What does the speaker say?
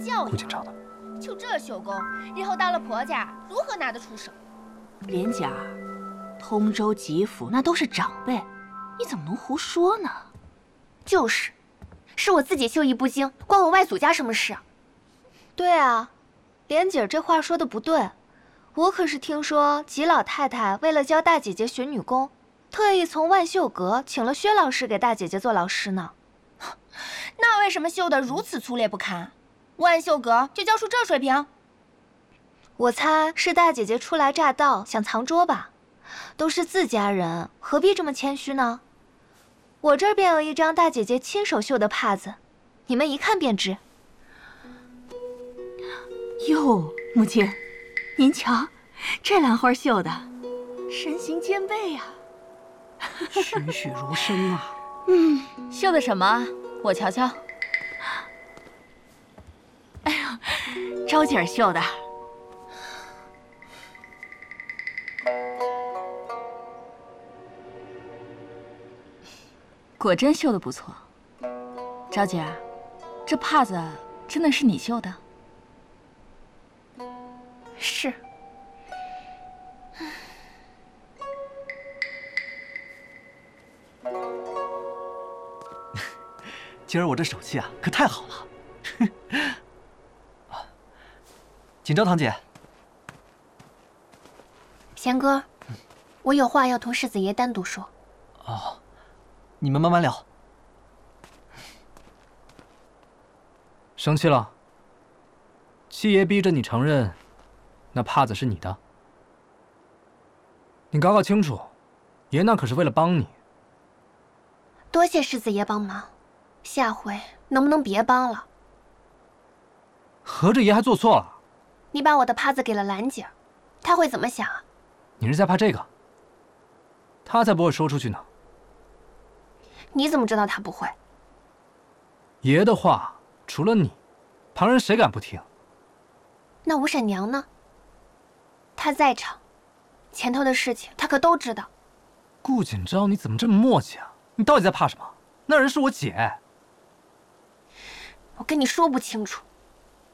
教养。 顾锦章呢？ 就这绣工，日后到了婆家，如何拿得出手？ 莲姐儿，通州吉府那都是长辈，你怎么能胡说呢？ 就是，是我自己绣艺不精，关我外祖家什么事啊？ 对啊，莲姐这话说的不对，我可是听说吉老太太为了教大姐姐学女工，特意从万绣阁请了薛老师给大姐姐做老师呢。 那为什么绣得如此粗劣不堪？万绣阁就教出这水平？ 我猜是大姐姐初来乍到，想藏拙吧。都是自家人，何必这么谦虚呢？我这儿便有一张大姐姐亲手绣的帕子，你们一看便知。 哟，母亲，您瞧，这兰花绣的，身形兼备呀， 栩栩如生啊。 绣的什么？我瞧瞧。 哎呀，招姐儿绣的。 果真绣的不错，招姐儿，这帕子真的是你绣的？ 是。 今儿我这手气啊，可太好了。锦昭堂姐， 贤哥，我有话要同世子爷单独说。 哦，你们慢慢聊。 生气了？七爷逼着你承认，那帕子是你的。你搞搞清楚，爷那可是为了帮你。 多谢世子爷帮忙，下回能不能别帮了？ 合着爷还做错了？ 你把我的帕子给了兰姐，她会怎么想啊？ 你是在怕这个？他才不会说出去呢。 你怎么知道她不会？ 爷的话，除了你，旁人谁敢不听？ 那吴婶娘呢？她在场，前头的事情她可都知道。 顾锦昭，你怎么这么磨叽啊？你到底在怕什么？那人是我姐。 我跟你说不清楚。